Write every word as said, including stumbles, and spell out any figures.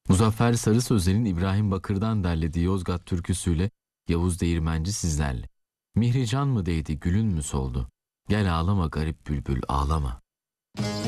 Muzaffer Sarı Sözen'in İbrahim Bakır'dan derlediği Yozgat türküsüyle Yavuz Değirmenci sizlerle. Mihrican mı değdi, gülün mü soldu? Gel ağlama garip bülbül ağlama.